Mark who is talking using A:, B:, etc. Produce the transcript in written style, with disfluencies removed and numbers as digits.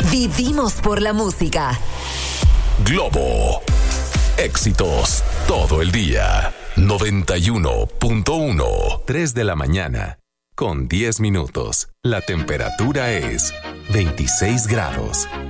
A: Vivimos por la música.
B: Globo. Éxitos todo el día. 91.1. 3 de la mañana. Con 10 minutos. La temperatura es 26 grados.